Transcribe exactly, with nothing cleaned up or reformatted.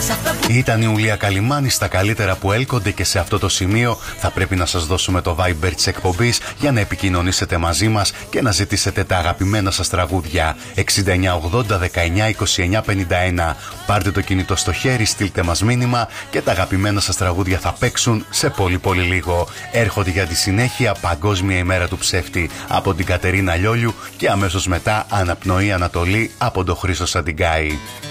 Ήταν η Ουλία Καλιμάνη στα καλύτερα που έλκονται και σε αυτό το σημείο θα πρέπει να σας δώσουμε το Viber της εκπομπής για να επικοινωνήσετε μαζί μας και να ζητήσετε τα αγαπημένα σας τραγούδια. εξήντα εννιά ογδόντα δεκαεννιά είκοσι εννιά πενήντα ένα. Πάρτε το κινητό στο χέρι, στείλτε μας μήνυμα και τα αγαπημένα σας τραγούδια θα παίξουν σε πολύ πολύ λίγο. Έρχονται για τη συνέχεια Παγκόσμια ημέρα του ψεύτη από την Κατερίνα Λιόλιου και αμέσως μετά Αναπνοή Ανατολή από τον Χρήστο Σαντιγκάη.